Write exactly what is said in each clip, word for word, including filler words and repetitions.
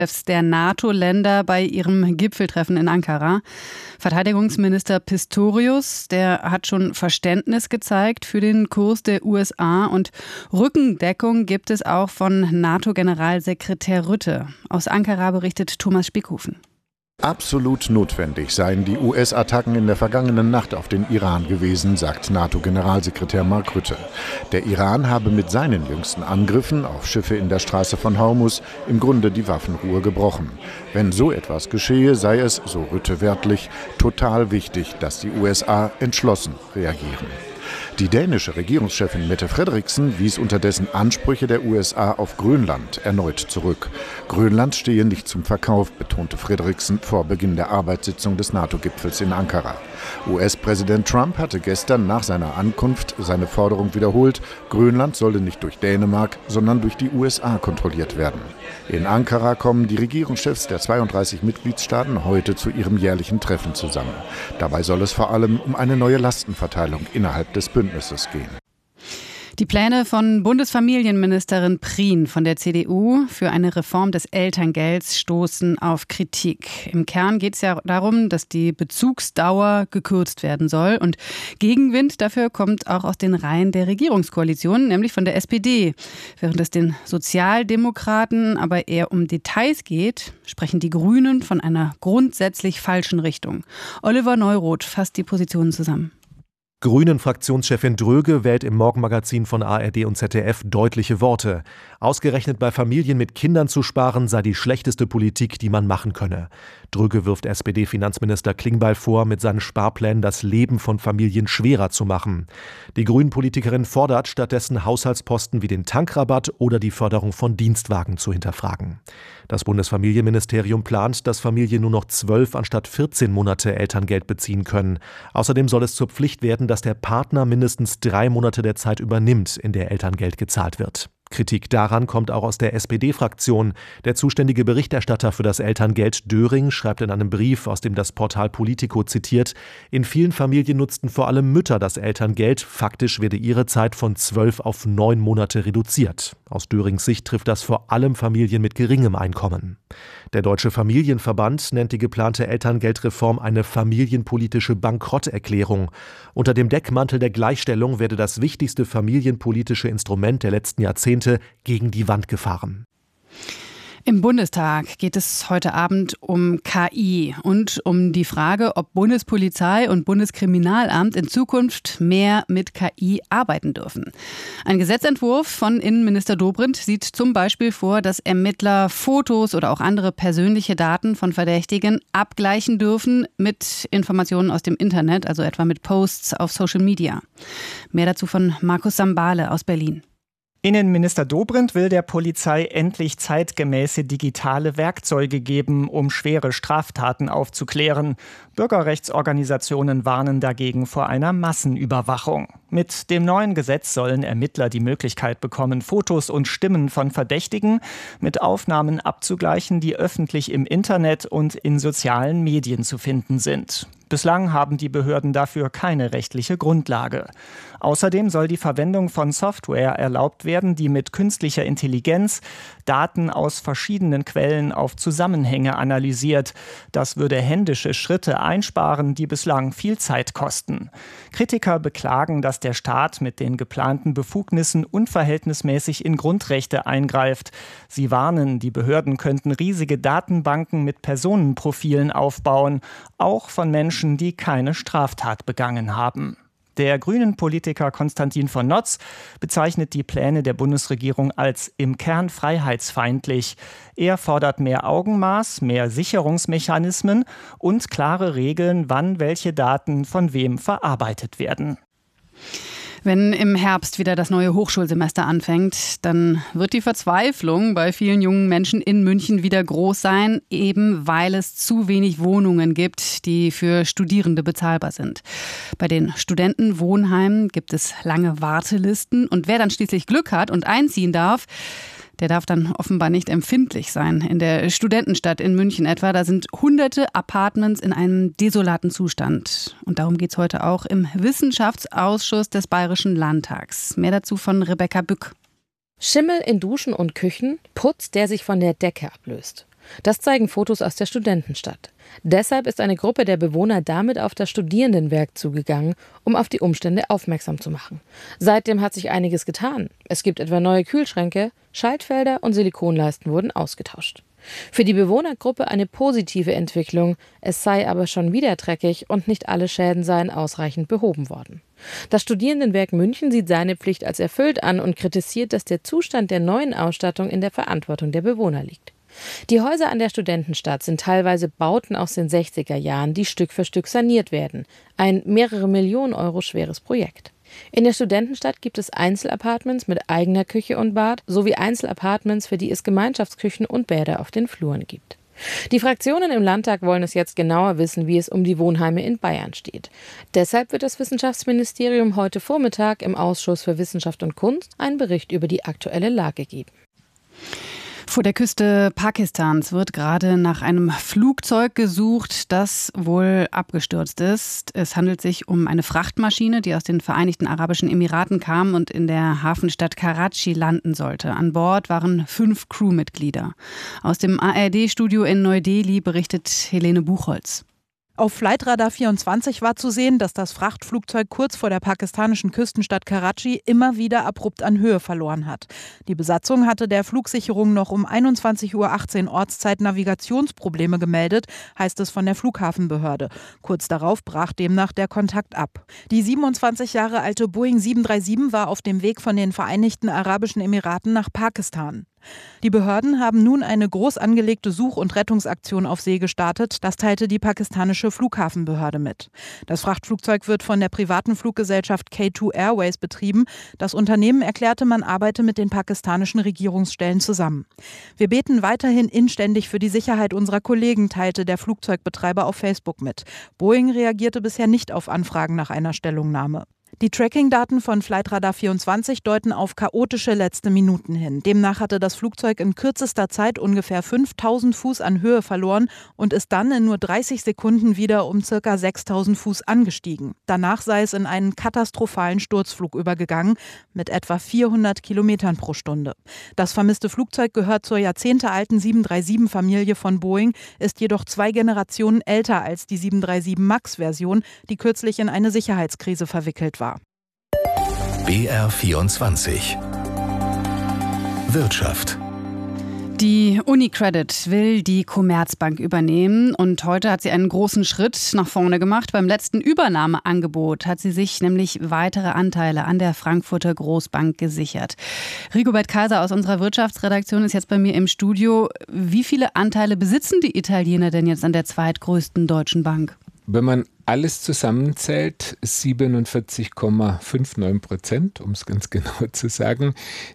der NATO-Länder bei ihrem Gipfeltreffen in Ankara. Verteidigungsminister Pistorius, der hat schon Verständnis gezeigt für den Kurs der U S A und Rückendeckung gibt es auch von NATO-Generalsekretär Rutte. Aus Ankara berichtet Thomas Spickhofen. Absolut notwendig seien die U S-Attacken in der vergangenen Nacht auf den Iran gewesen, sagt NATO-Generalsekretär Mark Rutte. Der Iran habe mit seinen jüngsten Angriffen auf Schiffe in der Straße von Hormuz im Grunde die Waffenruhe gebrochen. Wenn so etwas geschehe, sei es, so Rutte wörtlich, total wichtig, dass die U S A entschlossen reagieren. Die dänische Regierungschefin Mette Frederiksen wies unterdessen Ansprüche der U S A auf Grönland erneut zurück. Grönland stehe nicht zum Verkauf, betonte Frederiksen vor Beginn der Arbeitssitzung des NATO-Gipfels in Ankara. U S-Präsident Trump hatte gestern nach seiner Ankunft seine Forderung wiederholt, Grönland solle nicht durch Dänemark, sondern durch die U S A kontrolliert werden. In Ankara kommen die Regierungschefs der zweiunddreißig Mitgliedstaaten heute zu ihrem jährlichen Treffen zusammen. Dabei soll es vor allem um eine neue Lastenverteilung innerhalb des Bündnisses gehen. Die Pläne von Bundesfamilienministerin Prien von der C D U für eine Reform des Elterngelds stoßen auf Kritik. Im Kern geht es ja darum, dass die Bezugsdauer gekürzt werden soll. Und Gegenwind dafür kommt auch aus den Reihen der Regierungskoalition, nämlich von der S P D. Während es den Sozialdemokraten aber eher um Details geht, sprechen die Grünen von einer grundsätzlich falschen Richtung. Oliver Neuroth fasst die Positionen zusammen. Grünen-Fraktionschefin Dröge wählt im Morgenmagazin von A R D und Z D F deutliche Worte. Ausgerechnet bei Familien mit Kindern zu sparen, sei die schlechteste Politik, die man machen könne. Dröge wirft S P D-Finanzminister Klingbeil vor, mit seinen Sparplänen das Leben von Familien schwerer zu machen. Die Grünen-Politikerin fordert stattdessen, Haushaltsposten wie den Tankrabatt oder die Förderung von Dienstwagen zu hinterfragen. Das Bundesfamilienministerium plant, dass Familien nur noch zwölf anstatt vierzehn Monate Elterngeld beziehen können. Außerdem soll es zur Pflicht werden, dass der Partner mindestens drei Monate der Zeit übernimmt, in der Elterngeld gezahlt wird. Kritik daran kommt auch aus der S P D-Fraktion. Der zuständige Berichterstatter für das Elterngeld, Döring, schreibt in einem Brief, aus dem das Portal Politico zitiert, in vielen Familien nutzten vor allem Mütter das Elterngeld. Faktisch werde ihre Zeit von zwölf auf neun Monate reduziert. Aus Dörings Sicht trifft das vor allem Familien mit geringem Einkommen. Der Deutsche Familienverband nennt die geplante Elterngeldreform eine familienpolitische Bankrotterklärung. Unter dem Deckmantel der Gleichstellung werde das wichtigste familienpolitische Instrument der letzten Jahrzehnte gegen die Wand gefahren. Im Bundestag geht es heute Abend um K I und um die Frage, ob Bundespolizei und Bundeskriminalamt in Zukunft mehr mit K I arbeiten dürfen. Ein Gesetzentwurf von Innenminister Dobrindt sieht zum Beispiel vor, dass Ermittler Fotos oder auch andere persönliche Daten von Verdächtigen abgleichen dürfen mit Informationen aus dem Internet, also etwa mit Posts auf Social Media. Mehr dazu von Markus Sambale aus Berlin. Innenminister Dobrindt will der Polizei endlich zeitgemäße digitale Werkzeuge geben, um schwere Straftaten aufzuklären. Bürgerrechtsorganisationen warnen dagegen vor einer Massenüberwachung. Mit dem neuen Gesetz sollen Ermittler die Möglichkeit bekommen, Fotos und Stimmen von Verdächtigen mit Aufnahmen abzugleichen, die öffentlich im Internet und in sozialen Medien zu finden sind. Bislang haben die Behörden dafür keine rechtliche Grundlage. Außerdem soll die Verwendung von Software erlaubt werden, die mit künstlicher Intelligenz Daten aus verschiedenen Quellen auf Zusammenhänge analysiert. Das würde händische Schritte einsparen, die bislang viel Zeit kosten. Kritiker beklagen, dass der Staat mit den geplanten Befugnissen unverhältnismäßig in Grundrechte eingreift. Sie warnen, die Behörden könnten riesige Datenbanken mit Personenprofilen aufbauen, auch von Menschen, die keine Straftat begangen haben. Der Grünen-Politiker Konstantin von Notz bezeichnet die Pläne der Bundesregierung als im Kern freiheitsfeindlich. Er fordert mehr Augenmaß, mehr Sicherungsmechanismen und klare Regeln, wann welche Daten von wem verarbeitet werden. Wenn im Herbst wieder das neue Hochschulsemester anfängt, dann wird die Verzweiflung bei vielen jungen Menschen in München wieder groß sein, eben weil es zu wenig Wohnungen gibt, die für Studierende bezahlbar sind. Bei den Studentenwohnheimen gibt es lange Wartelisten und wer dann schließlich Glück hat und einziehen darf, der darf dann offenbar nicht empfindlich sein. In der Studentenstadt in München etwa, da sind hunderte Apartments in einem desolaten Zustand. Und darum geht es heute auch im Wissenschaftsausschuss des Bayerischen Landtags. Mehr dazu von Rebecca Bück. Schimmel in Duschen und Küchen, Putz, der sich von der Decke ablöst. Das zeigen Fotos aus der Studentenstadt. Deshalb ist eine Gruppe der Bewohner damit auf das Studierendenwerk zugegangen, um auf die Umstände aufmerksam zu machen. Seitdem hat sich einiges getan. Es gibt etwa neue Kühlschränke, Schaltfelder und Silikonleisten wurden ausgetauscht. Für die Bewohnergruppe eine positive Entwicklung, es sei aber schon wieder dreckig und nicht alle Schäden seien ausreichend behoben worden. Das Studierendenwerk München sieht seine Pflicht als erfüllt an und kritisiert, dass der Zustand der neuen Ausstattung in der Verantwortung der Bewohner liegt. Die Häuser an der Studentenstadt sind teilweise Bauten aus den sechziger Jahren, die Stück für Stück saniert werden. Ein mehrere Millionen Euro schweres Projekt. In der Studentenstadt gibt es Einzelapartments mit eigener Küche und Bad sowie Einzelapartments, für die es Gemeinschaftsküchen und Bäder auf den Fluren gibt. Die Fraktionen im Landtag wollen es jetzt genauer wissen, wie es um die Wohnheime in Bayern steht. Deshalb wird das Wissenschaftsministerium heute Vormittag im Ausschuss für Wissenschaft und Kunst einen Bericht über die aktuelle Lage geben. Vor der Küste Pakistans wird gerade nach einem Flugzeug gesucht, das wohl abgestürzt ist. Es handelt sich um eine Frachtmaschine, die aus den Vereinigten Arabischen Emiraten kam und in der Hafenstadt Karachi landen sollte. An Bord waren fünf Crewmitglieder. Aus dem A R D-Studio in Neu-Delhi berichtet Helene Buchholz. Auf Flightradar vierundzwanzig war zu sehen, dass das Frachtflugzeug kurz vor der pakistanischen Küstenstadt Karachi immer wieder abrupt an Höhe verloren hat. Die Besatzung hatte der Flugsicherung noch um einundzwanzig Uhr achtzehn Ortszeit Navigationsprobleme gemeldet, heißt es von der Flughafenbehörde. Kurz darauf brach demnach der Kontakt ab. Die siebenundzwanzig Jahre alte Boeing sieben drei sieben war auf dem Weg von den Vereinigten Arabischen Emiraten nach Pakistan. Die Behörden haben nun eine groß angelegte Such- und Rettungsaktion auf See gestartet. Das teilte die pakistanische Flughafenbehörde mit. Das Frachtflugzeug wird von der privaten Fluggesellschaft K zwei Airways betrieben. Das Unternehmen erklärte, man arbeite mit den pakistanischen Regierungsstellen zusammen. Wir beten weiterhin inständig für die Sicherheit unserer Kollegen, teilte der Flugzeugbetreiber auf Facebook mit. Boeing reagierte bisher nicht auf Anfragen nach einer Stellungnahme. Die Tracking-Daten von Flightradar vierundzwanzig deuten auf chaotische letzte Minuten hin. Demnach hatte das Flugzeug in kürzester Zeit ungefähr fünftausend Fuß an Höhe verloren und ist dann in nur dreißig Sekunden wieder um ca. sechstausend Fuß angestiegen. Danach sei es in einen katastrophalen Sturzflug übergegangen mit etwa vierhundert Kilometern pro Stunde. Das vermisste Flugzeug gehört zur jahrzehntealten sieben drei sieben-Familie von Boeing, ist jedoch zwei Generationen älter als die sieben drei sieben Max-Version, die kürzlich in eine Sicherheitskrise verwickelt war. B R vierundzwanzig Wirtschaft. Die UniCredit will die Commerzbank übernehmen und heute hat sie einen großen Schritt nach vorne gemacht. Beim letzten Übernahmeangebot hat sie sich nämlich weitere Anteile an der Frankfurter Großbank gesichert. Rigobert Kaiser aus unserer Wirtschaftsredaktion ist jetzt bei mir im Studio. Wie viele Anteile besitzen die Italiener denn jetzt an der zweitgrößten deutschen Bank? Wenn man alles zusammenzählt, siebenundvierzig Komma neunundfünfzig Prozent, um es ganz genau zu sagen.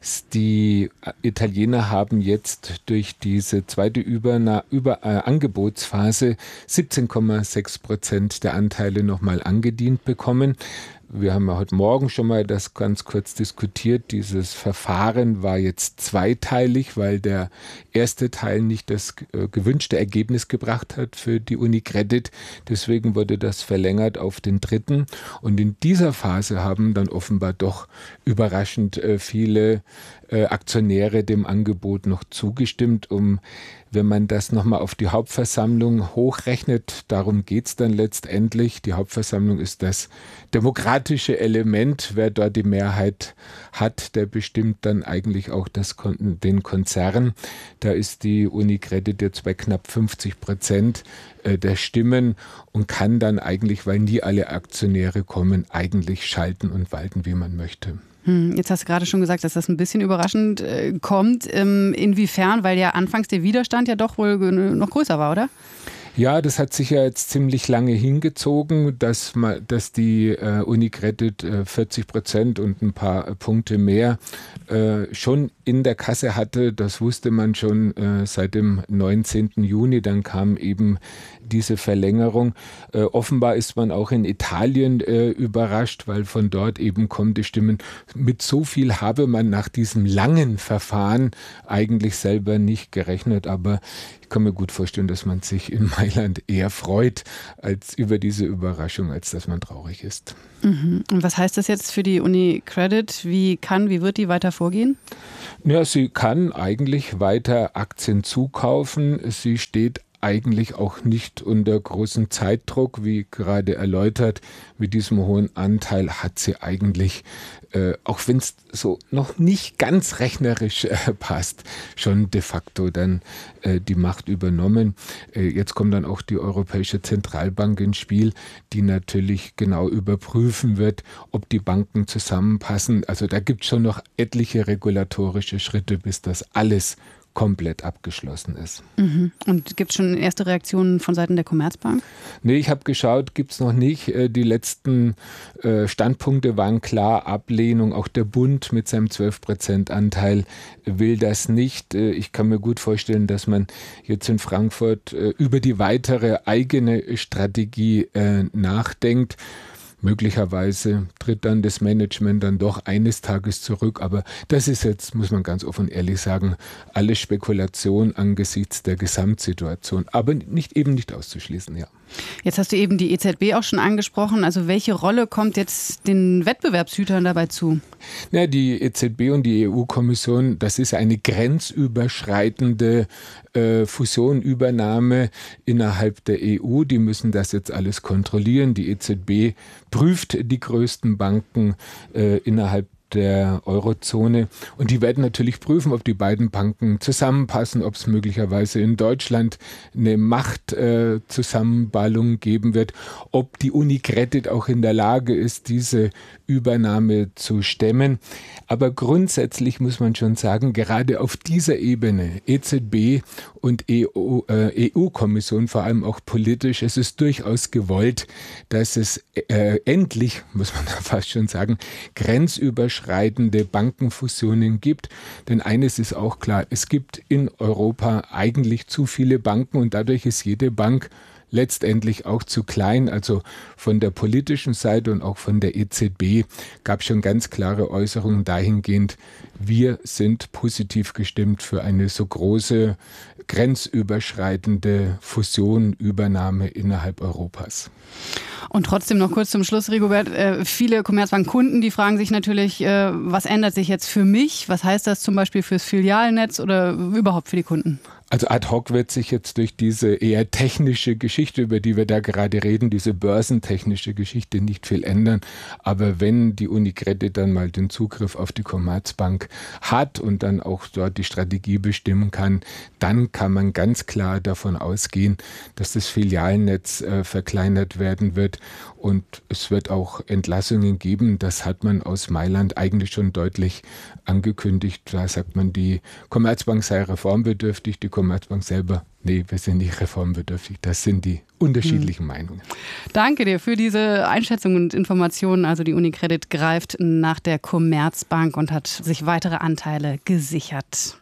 Die Italiener haben jetzt durch diese zweite Überna- Über- äh, Angebotsphase siebzehn Komma sechs Prozent der Anteile nochmal angedient bekommen. Wir haben ja heute Morgen schon mal das ganz kurz diskutiert. Dieses Verfahren war jetzt zweiteilig, weil der erste Teil nicht das äh, gewünschte Ergebnis gebracht hat für die UniCredit. Deswegen wurde das verlängert auf den dritten. Und in dieser Phase haben dann offenbar doch überraschend äh, viele äh, Aktionäre dem Angebot noch zugestimmt, um, wenn man das nochmal auf die Hauptversammlung hochrechnet, darum geht es dann letztendlich. Die Hauptversammlung ist das demokratische Element. Wer dort die Mehrheit hat, der bestimmt dann eigentlich auch das, den Konzern. Da ist die UniCredit jetzt bei knapp fünfzig Prozent der Stimmen und kann dann eigentlich, weil nie alle Aktionäre kommen, eigentlich schalten und walten, wie man möchte. Jetzt hast du gerade schon gesagt, dass das ein bisschen überraschend äh, kommt. Ähm, inwiefern? Weil ja anfangs der Widerstand ja doch wohl noch größer war, oder? Ja, das hat sich ja jetzt ziemlich lange hingezogen, dass, man, dass die äh, UniCredit äh, vierzig Prozent und ein paar äh, Punkte mehr äh, schon in der Kasse hatte. Das wusste man schon äh, seit dem neunzehnten Juni. Dann kam eben diese Verlängerung. Äh, offenbar ist man auch in Italien äh, überrascht, weil von dort eben kommen die Stimmen. Mit so viel habe man nach diesem langen Verfahren eigentlich selber nicht gerechnet. Aber ich kann mir gut vorstellen, dass man sich in Mailand eher freut als über diese Überraschung, als dass man traurig ist. Mhm. Und was heißt das jetzt für die UniCredit? Wie kann, wie wird die weiter vorgehen? Ja, sie kann eigentlich weiter Aktien zukaufen. Sie steht eigentlich auch nicht unter großem Zeitdruck, wie gerade erläutert. Mit diesem hohen Anteil hat sie eigentlich, äh, auch wenn es so noch nicht ganz rechnerisch äh, passt, schon de facto dann äh, die Macht übernommen. Äh, jetzt kommt dann auch die Europäische Zentralbank ins Spiel, die natürlich genau überprüfen wird, ob die Banken zusammenpassen. Also da gibt es schon noch etliche regulatorische Schritte, bis das alles komplett abgeschlossen ist. Mhm. Und gibt es schon erste Reaktionen von Seiten der Commerzbank? Nee, ich habe geschaut, gibt es noch nicht. Die letzten Standpunkte waren klar, Ablehnung. Auch der Bund mit seinem zwölf Prozent Anteil will das nicht. Ich kann mir gut vorstellen, dass man jetzt in Frankfurt über die weitere eigene Strategie nachdenkt. Möglicherweise tritt dann das Management dann doch eines Tages zurück. Aber das ist jetzt, muss man ganz offen und ehrlich sagen, alles Spekulation angesichts der Gesamtsituation. Aber nicht, eben nicht auszuschließen, ja. Jetzt hast du eben die E Z B auch schon angesprochen. Also welche Rolle kommt jetzt den Wettbewerbshütern dabei zu? Ja, die E Z B und die E U-Kommission, das ist eine grenzüberschreitende äh, Fusion, Übernahme innerhalb der E U. Die müssen das jetzt alles kontrollieren. Die E Z B prüft die größten Banken äh, innerhalb der Eurozone und die werden natürlich prüfen, ob die beiden Banken zusammenpassen, ob es möglicherweise in Deutschland eine Machtzusammenballung äh, geben wird, ob die UniCredit auch in der Lage ist, diese Übernahme zu stemmen. Aber grundsätzlich muss man schon sagen, gerade auf dieser Ebene, E Z B und E U-Kommission, vor allem auch politisch, es ist durchaus gewollt, dass es äh, endlich, muss man da fast schon sagen, grenzüberschreitende Bankenfusionen gibt. Denn eines ist auch klar, es gibt in Europa eigentlich zu viele Banken und dadurch ist jede Bank letztendlich auch zu klein. Also von der politischen Seite und auch von der E Z B gab es schon ganz klare Äußerungen dahingehend, wir sind positiv gestimmt für eine so große grenzüberschreitende Fusion, Übernahme innerhalb Europas. Und trotzdem noch kurz zum Schluss, Rigobert, äh, viele Commerzbank-Kunden, die fragen sich natürlich, äh, was ändert sich jetzt für mich? Was heißt das zum Beispiel fürs Filialnetz oder überhaupt für die Kunden? Also ad hoc wird sich jetzt durch diese eher technische Geschichte, über die wir da gerade reden, diese börsentechnische Geschichte nicht viel ändern. Aber wenn die UniCredit dann mal den Zugriff auf die Commerzbank hat und dann auch dort die Strategie bestimmen kann, dann kann man ganz klar davon ausgehen, dass das Filialnetz äh, verkleinert werden wird und es wird auch Entlassungen geben. Das hat man aus Mailand eigentlich schon deutlich angekündigt. Da sagt man, die Commerzbank sei reformbedürftig, die Commerzbank selber, nee, wir sind nicht reformbedürftig. Das sind die unterschiedlichen hm. Meinungen. Danke dir für diese Einschätzung und Informationen. Also die UniCredit greift nach der Commerzbank und hat sich weitere Anteile gesichert.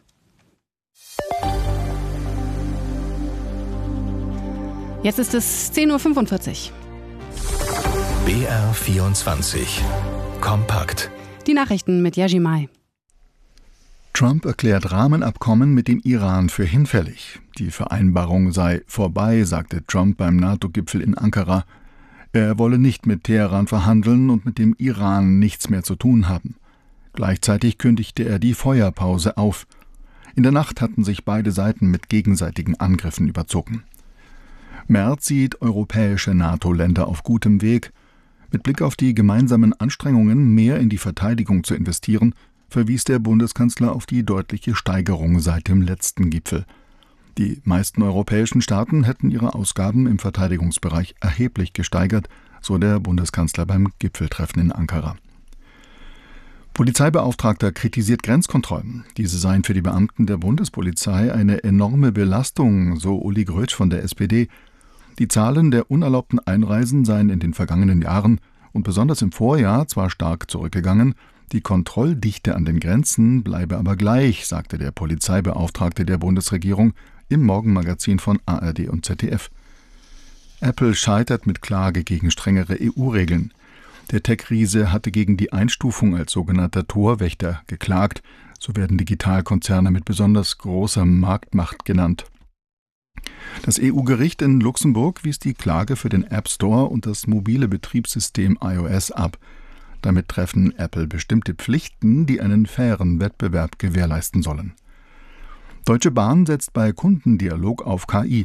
Jetzt ist es zehn Uhr fünfundvierzig. B R vierundzwanzig. Kompakt. Die Nachrichten mit Jerzy Mai. Trump erklärt Rahmenabkommen mit dem Iran für hinfällig. Die Vereinbarung sei vorbei, sagte Trump beim NATO-Gipfel in Ankara. Er wolle nicht mit Teheran verhandeln und mit dem Iran nichts mehr zu tun haben. Gleichzeitig kündigte er die Feuerpause auf. In der Nacht hatten sich beide Seiten mit gegenseitigen Angriffen überzogen. Merz sieht europäische NATO-Länder auf gutem Weg. Mit Blick auf die gemeinsamen Anstrengungen, mehr in die Verteidigung zu investieren, verwies der Bundeskanzler auf die deutliche Steigerung seit dem letzten Gipfel. Die meisten europäischen Staaten hätten ihre Ausgaben im Verteidigungsbereich erheblich gesteigert, so der Bundeskanzler beim Gipfeltreffen in Ankara. Polizeibeauftragter kritisiert Grenzkontrollen. Diese seien für die Beamten der Bundespolizei eine enorme Belastung, so Uli Grötsch von der S P D. Die Zahlen der unerlaubten Einreisen seien in den vergangenen Jahren und besonders im Vorjahr zwar stark zurückgegangen, die Kontrolldichte an den Grenzen bleibe aber gleich, sagte der Polizeibeauftragte der Bundesregierung im Morgenmagazin von A R D und Z D F. Apple scheitert mit Klage gegen strengere E U-Regeln. Der Tech-Riese hatte gegen die Einstufung als sogenannter Torwächter geklagt. So werden Digitalkonzerne mit besonders großer Marktmacht genannt. Das E U-Gericht in Luxemburg wies die Klage für den App Store und das mobile Betriebssystem iOS ab. Damit treffen Apple bestimmte Pflichten, die einen fairen Wettbewerb gewährleisten sollen. Deutsche Bahn setzt bei Kundendialog auf K I.